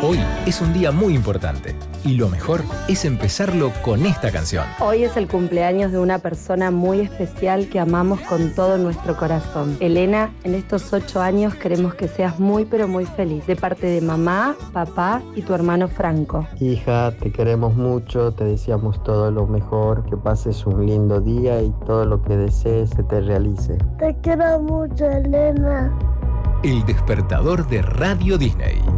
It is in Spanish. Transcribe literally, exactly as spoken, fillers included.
Hoy es un día muy importante y lo mejor es empezarlo con esta canción. Hoy es el cumpleaños de una persona muy especial que amamos con todo nuestro corazón. Elena, en estos ocho años queremos que seas muy pero muy feliz. De parte de mamá, papá y tu hermano Franco. Hija, te queremos mucho, te deseamos todo lo mejor, que pases un lindo día y todo lo que desees se te realice. Te quiero mucho, Elena. El despertador de Radio Disney.